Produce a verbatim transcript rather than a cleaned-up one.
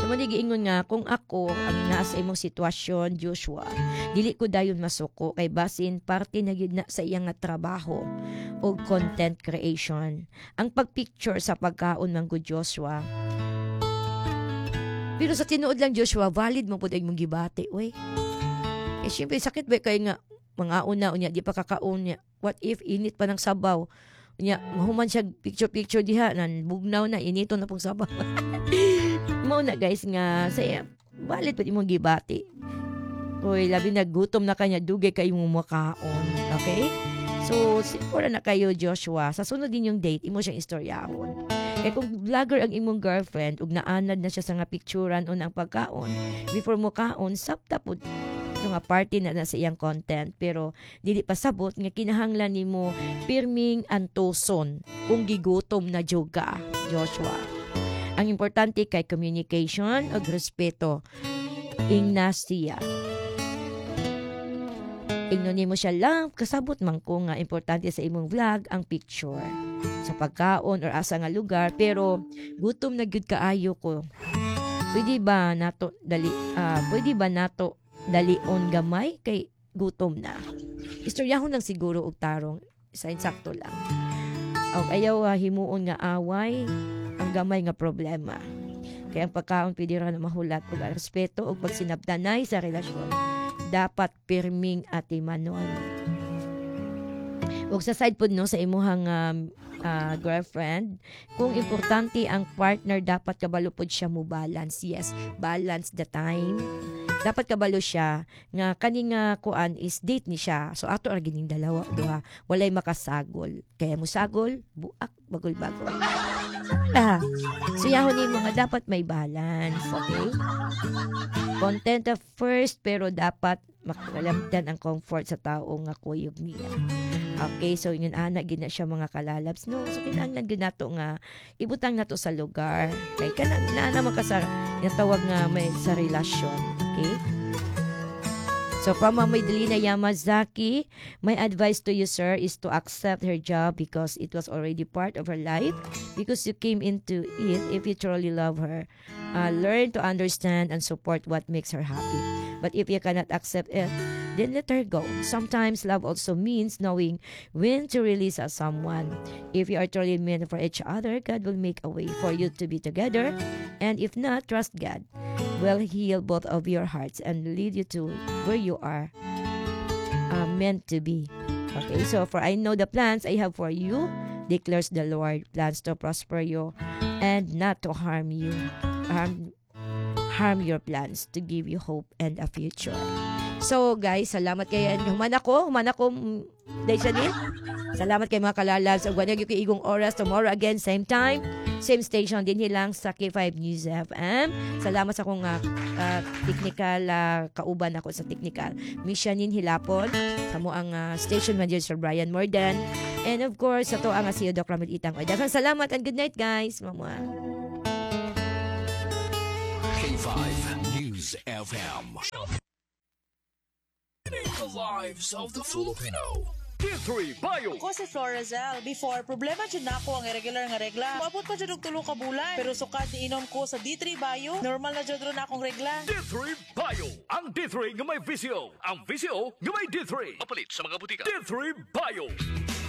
mo ni giingon nga kung ako ang nasa imong sitwasyon, Joshua, dili ko dayon masuko kay basin parte na gyud na sa iyang nga trabaho o content creation. Ang pagpicture sa pagkaon man gud, Joshua. Pero sa tinuod lang, Joshua, valid mo pud imong gibati, oy. Eh syempre sakit ba kay nga mga una unya di pa kakaon niya. What if init pa ng sabaw? Nya mahuman siya picture-picture diha nan bugnaw na inito na pong sabaw. Mao na guys nga saya balit pud imong gibati. Oy, labi na gutom na kanya dugay kay imong makaon. Okay? So, siguro na kayo, Joshua. Sa sunod din yung date, imo siyang istoryahon. Kaya kung vlogger ang imong girlfriend ug naanad na siya sa nga picturean o ng pagkaon, before mo kaon, sabta pud nga party na na sa iyang content, pero dili pa sabot nga kinahanglan nimo pirming antuson kung gigutom na juga, Joshua. Ang importante kay communication ug respeto. Ignacia. Ingnon nimo siya lang kasabot man ko nga importante sa imong vlog ang picture sa pagkaon or asa nga lugar, pero gutom na gyud kaayo ko. Pwede ba nato dali uh, pwede ba nato dalion gamay kay gutom na. Istoryahon lang siguro og tarong sa insakto lang. Og ayaw uh, himuon nga away ang gamay nga problema. Kaya ang pagkaon pwede ra na mahulat og respeto og pagsinabtanay sa relasyon. Dapat pirming atimanon. Og sa side pod no sa imuhang um, uh, girlfriend, kung importante ang partner, dapat kabalo pod siya mo balance. Yes, balance the time. Dapat kabalo siya nga kaning nga kuan is date ni siya. So ato ra gining dalawa duha, walay makasagol. Kaya mo sagol, buak bagol-bagol. Ah, so yahon ni mga dapat may balance, okay? Content of first, pero dapat makalamdan ang comfort sa tao nga kuyog niya. Okay, so yun anak gina siya mga kalalabs. No, so kinahanglan gyud nato nga ibutang nato sa lugar. Kay kana na naman ka sa tawag nga may sa relasyon, okay? So from Mama Delina Yamazaki, my advice to you, sir, is to accept her job because it was already part of her life, because you came into it. If you truly love her, uh, learn to understand and support what makes her happy. But if you cannot accept it, then let her go. Sometimes love also means knowing when to release someone. If you are truly meant for each other, God will make a way for you to be together. And if not, trust God will heal both of your hearts and lead you to where you are uh, meant to be. Okay, so for I know the plans I have for you, declares the Lord, plans to prosper you and not to harm you. Harm harm your plans, to give you hope and a future. So guys, salamat kay human ako, human ako dahil sa din. Salamat kay mga kalalabs. Ug wala gyud kay igong oras tomorrow again same time, same station din hilang sa K five News F M. Salamat sa akong uh, uh, technical uh, kauban ako sa technical. Missionin hilapon sa mo ang uh, station manager Sir Brian Mordan. And of course, sa to ang C E O Doc Ramil Itang. Daghang salamat and good night guys. Mama. K five News F M. The lives of the Filipino. D three Bio. Ako si Florazel. Before, problema dyan na ako ang irregular nga regla. Mabot pa dyan og tulo ka bulan. Pero sukad ni inom ko sa D three Bio, normal na dyan ron akong regla. D three Bio. Ang D three nga may visio. Ang visio nga may D three. Mapalit sa mga butika. D three Bio.